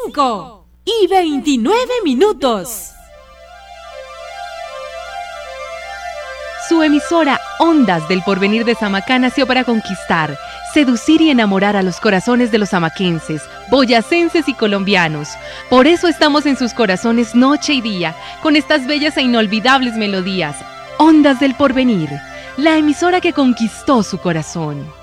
5:29. Su emisora Ondas del Porvenir de Samacá nació para conquistar, seducir y enamorar a los corazones de los samaquenses, boyacenses y colombianos. Por eso estamos en sus corazones noche y día, con estas bellas e inolvidables melodías. Ondas del Porvenir, la emisora que conquistó su corazón.